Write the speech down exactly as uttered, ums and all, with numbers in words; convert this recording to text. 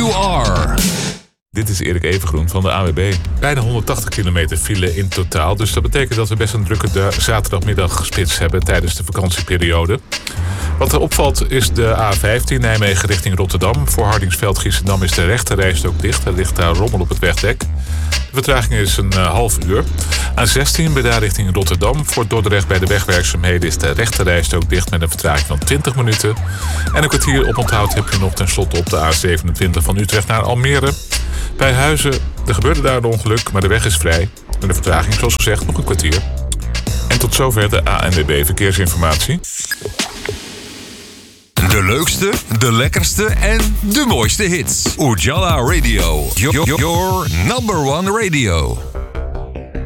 you are. Dit is Erik Evengroen van de A W B. Bijna honderdtachtig kilometer file in totaal. Dus dat betekent dat we best een drukke da- zaterdagmiddagspits hebben tijdens de vakantieperiode. Wat er opvalt is de A vijftien Nijmegen richting Rotterdam. Voor Hardingsveld-Giessendam is de rechterrijstrook dicht. Er ligt daar rommel op het wegdek. De vertraging is een uh, half uur. A zestien Breda richting Rotterdam. Voor Dordrecht bij de wegwerkzaamheden is de rechterrijstrook dicht met een vertraging van twintig minuten. En een kwartier op onthoud heb je nog tenslotte op de A zevenentwintig van Utrecht naar Almere. Bij Huizen, er gebeurde daar een ongeluk, maar de weg is vrij. En de vertraging, zoals gezegd, nog een kwartier. En tot zover de A N W B Verkeersinformatie. De leukste, de lekkerste en de mooiste hits. Ujala Radio. Your, your number one radio.